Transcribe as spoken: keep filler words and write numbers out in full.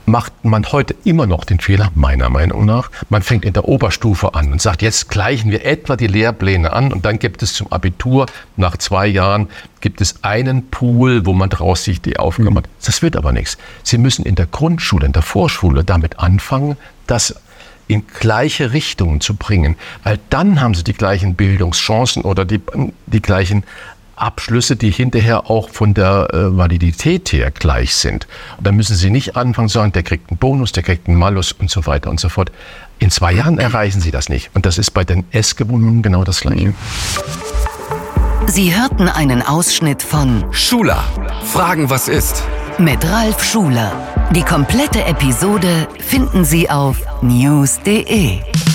macht man heute immer noch den Fehler, meiner Meinung nach. Man fängt in der Oberstufe an und sagt, jetzt gleichen wir etwa die Lehrpläne an und dann gibt es zum Abitur, nach zwei Jahren, gibt es einen Pool, wo man daraus sich die Aufgaben hat. Das wird aber nichts. Sie müssen in der Grundschule, in der Vorschule damit anfangen, das in gleiche Richtungen zu bringen, weil dann haben sie die gleichen Bildungschancen oder die, die gleichen Abschlüsse, die hinterher auch von der äh, Validität her gleich sind. Und dann müssen sie nicht anfangen zu sagen, der kriegt einen Bonus, der kriegt einen Malus und so weiter und so fort. In zwei Jahren erreichen sie das nicht. Und das ist bei den S-Gewohnungen genau das Gleiche. Sie hörten einen Ausschnitt von Schuler, Fragen, was ist? Mit Ralf Schuler. Die komplette Episode finden Sie auf news punkt de.